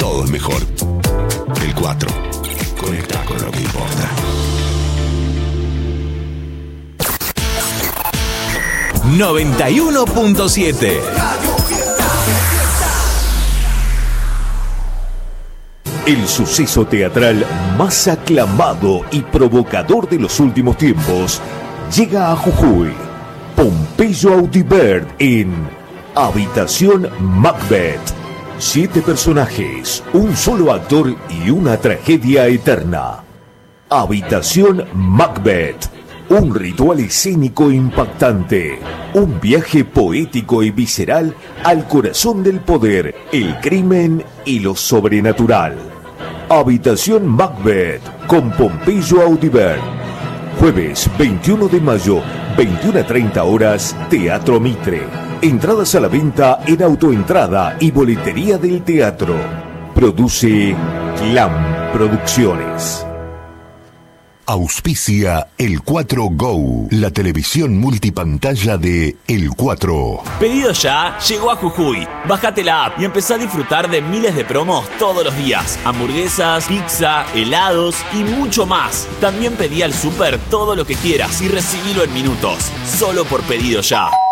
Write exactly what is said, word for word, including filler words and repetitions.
todo es mejor. El cuatro. Conecta con lo que importa. noventa y uno punto siete. El suceso teatral más aclamado y provocador de los últimos tiempos llega a Jujuy. Pompeyo Audibert en Habitación Macbeth. Siete personajes, un solo actor y una tragedia eterna. Habitación Macbeth. Un ritual escénico impactante. Un viaje poético y visceral al corazón del poder, el crimen y lo sobrenatural. Habitación Macbeth con Pompeyo Audibert. Jueves veintiuno de mayo, veintiuna treinta horas, Teatro Mitre. Entradas a la venta en Autoentrada y Boletería del Teatro. Produce Clam Producciones. Auspicia El cuatro Go, la televisión multipantalla de El cuatro. Pedido Ya llegó a Jujuy. Bájate la app y empezá a disfrutar de miles de promos todos los días. Hamburguesas, pizza, helados y mucho más. También pedí al súper todo lo que quieras y recibilo en minutos. Solo por Pedido Ya.